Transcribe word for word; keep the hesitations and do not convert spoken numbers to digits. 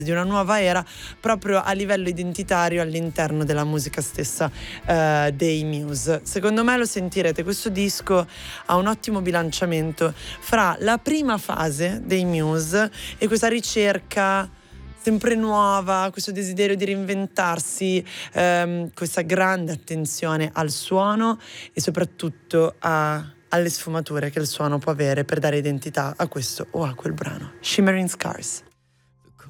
di una nuova era proprio a livello identitario all'interno della musica stessa eh, dei Muse. Secondo me lo sentirete, questo disco ha un ottimo bilanciamento fra la prima fase dei Muse e questa ricerca sempre nuova, questo desiderio di reinventarsi, ehm, questa grande attenzione al suono e soprattutto a, alle sfumature che il suono può avere per dare identità a questo o a quel brano. Shimmering Scars.